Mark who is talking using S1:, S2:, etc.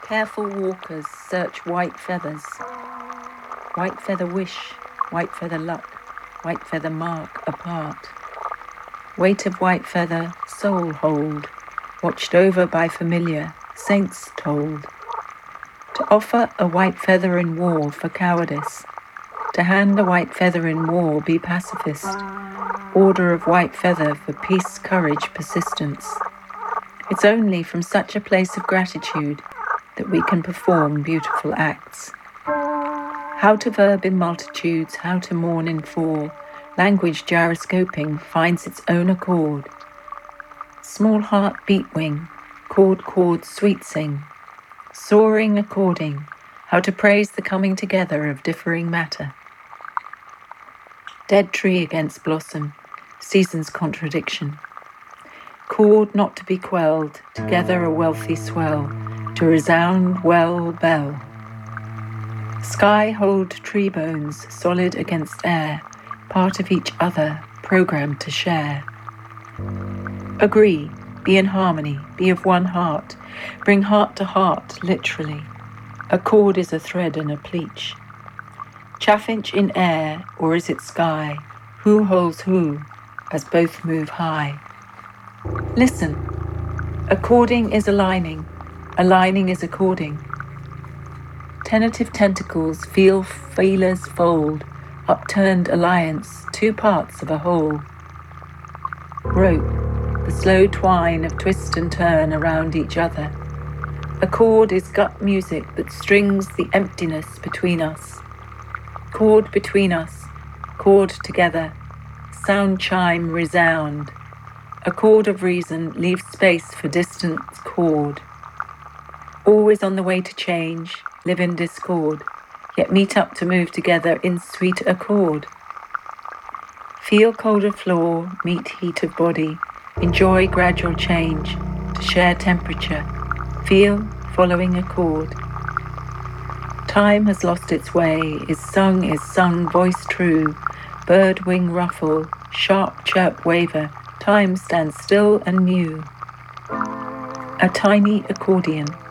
S1: Careful walkers search white feathers. White feather wish, white feather luck, white feather mark apart. Weight of white feather, soul hold, watched over by familiar, saints told. To offer a white feather in war for cowardice, to hand a white feather in war be pacifist, order of white feather for peace, courage, persistence. It's only from such a place of gratitude that we can perform beautiful acts. How to verb in multitudes, how to mourn in four, language gyroscoping finds its own accord. Small heart beat wing, chord sweet sing, soaring according, how to praise the coming together of differing matter. Dead tree against blossom, season's contradiction. Chord not to be quelled, together a wealthy swell, to resound well bell. Sky hold tree bones, solid against air, part of each other, programmed to share. Agree, be in harmony, be of one heart, bring heart to heart, literally. A cord is a thread and a pleach. Chaffinch in air, or is it sky? Who holds who, as both move high? Listen, according is aligning is according. Tentative tentacles feel feelers fold, upturned alliance, two parts of a whole. Rope, the slow twine of twist and turn around each other. A chord is gut music that strings the emptiness between us. Chord between us, chord together, sound chime resound. A chord of reason leaves space for distant chord. Always on the way to change, live in discord, yet meet up to move together in sweet accord. Feel colder floor, meet heat of body, enjoy gradual change, to share temperature, feel following accord. Time has lost its way, is sung, voice true, bird wing ruffle, sharp chirp waver, time stands still and new. A tiny accordion.